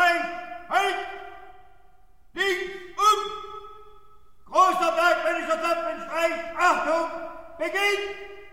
Streich! Halt! Links und! Großer bergmännischer Zapfenstreich! Achtung! Beginn!